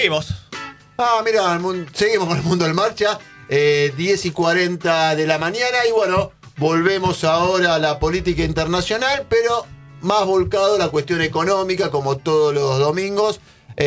Seguimos. Mira, seguimos con el mundo en marcha. 10:40 de la mañana y bueno, volvemos ahora a la política internacional, pero más volcado a la cuestión económica, como todos los domingos.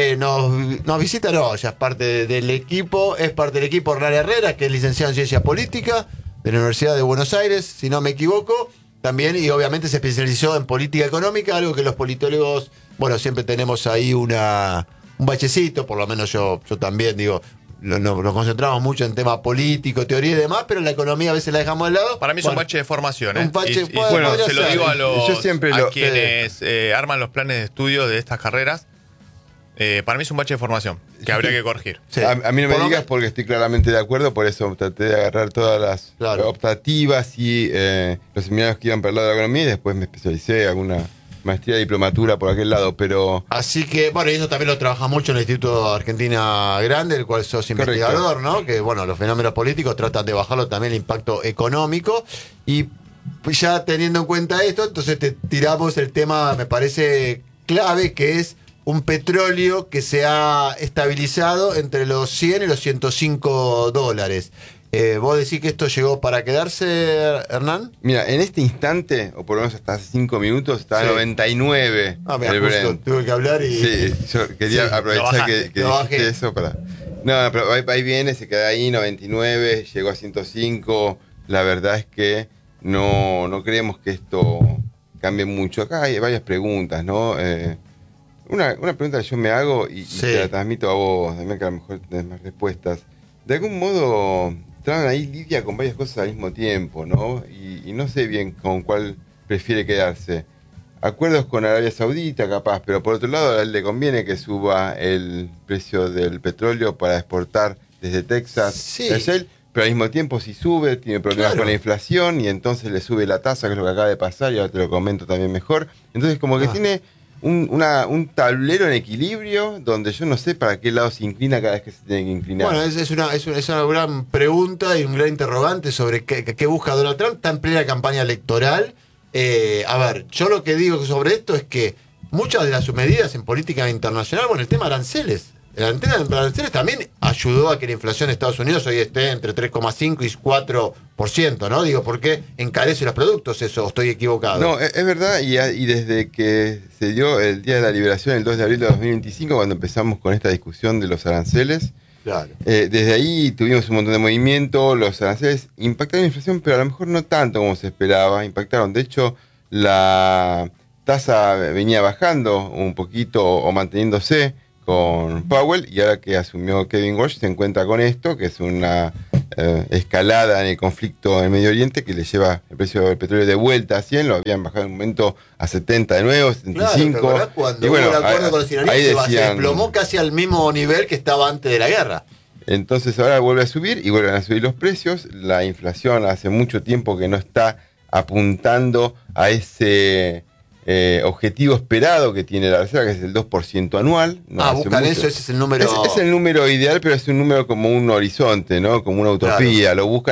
Nos visita, ya es parte del equipo, Hernán Herrera, que es licenciado en Ciencia Política de la Universidad de Buenos Aires, si no me equivoco. También, y obviamente se especializó en política económica, algo que los politólogos, siempre tenemos ahí un bachecito, por lo menos yo también, nos concentramos mucho en temas políticos, teoría y demás, pero la economía a veces la dejamos de lado. Para mí es un bache de formación, ¿eh? Un bache, Se lo digo a quienes arman los planes de estudio de estas carreras. Para mí es un bache de formación que habría que corregir. Sí. A mí no me digas porque estoy claramente de acuerdo, por eso traté de agarrar todas las optativas y los seminarios que iban para el lado de la economía y después me especialicé en alguna maestría, diplomatura por aquel lado, pero... Así que, y eso también lo trabaja mucho en el Instituto Argentina Grande, el cual sos investigador, ¿no? Que, los fenómenos políticos tratan de bajarlo también el impacto económico. Y pues ya teniendo en cuenta esto, entonces te tiramos el tema, me parece clave, que es un petróleo que se ha estabilizado entre los 100 y los $105. ¿Vos decís que esto llegó para quedarse, Hernán? Mira, en este instante, o por lo menos hasta hace 5 minutos, está a 99 el Brent. Tuve que hablar y... Sí, yo quería aprovechar que dijiste eso para... No, pero ahí viene, se queda ahí, 99, llegó a 105. La verdad es que no creemos que esto cambie mucho. Acá hay varias preguntas, ¿no? Una pregunta que yo me hago y te la transmito a vos, también que a lo mejor tenés más respuestas. De algún modo, traen ahí lidia con varias cosas al mismo tiempo, ¿no? Y no sé bien con cuál prefiere quedarse. Acuerdos con Arabia Saudita, capaz, pero por otro lado, a él le conviene que suba el precio del petróleo para exportar desde Texas. Sí. Pero al mismo tiempo, si sube, tiene problemas con la inflación y entonces le sube la tasa, que es lo que acaba de pasar, y ahora te lo comento también mejor. Entonces, como que tiene un tablero en equilibrio donde yo no sé para qué lado se inclina cada vez que se tiene que inclinar. Bueno, es una gran pregunta y un gran interrogante sobre qué busca Donald Trump. Está en plena campaña electoral. Yo lo que digo sobre esto es que muchas de las medidas en política internacional, el tema de aranceles. El tema de aranceles también ayudó a que la inflación de Estados Unidos hoy esté entre 3,5 y 4%, ¿no? Digo, ¿por qué encarece los productos eso? ¿Estoy equivocado? No, es verdad, y desde que se dio el Día de la Liberación, el 2 de abril de 2025, cuando empezamos con esta discusión de los aranceles, desde ahí tuvimos un montón de movimiento, los aranceles impactaron la inflación, pero a lo mejor no tanto como se esperaba, impactaron. De hecho, la tasa venía bajando un poquito o manteniéndose con Powell, y ahora que asumió Kevin Walsh se encuentra con esto, que es una escalada en el conflicto en el Medio Oriente que le lleva el precio del petróleo de vuelta a 100, lo habían bajado en un momento a 70 de nuevo, 75. Claro, cuando hubo el acuerdo con los iraníes se desplomó casi al mismo nivel que estaba antes de la guerra. Entonces ahora vuelve a subir y vuelven a subir los precios. La inflación hace mucho tiempo que no está apuntando a ese objetivo esperado que tiene la reserva, que es el 2% anual. Buscan eso, ese es el número... Es el número ideal, pero es un número como un horizonte, ¿no? Como una utopía. Lo buscan